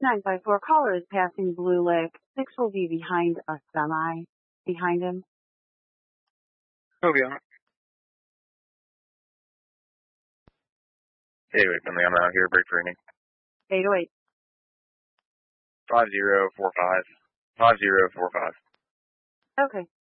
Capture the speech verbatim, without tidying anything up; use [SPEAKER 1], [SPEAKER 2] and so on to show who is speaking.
[SPEAKER 1] nine five four caller is passing Blue Lick. Six will be behind a semi. Behind him.
[SPEAKER 2] He'll be on it. eight oh eight, Finley, I'm out here, break for inning.
[SPEAKER 1] eight oh eight.
[SPEAKER 2] five zero four five. five zero four five.
[SPEAKER 1] Okay.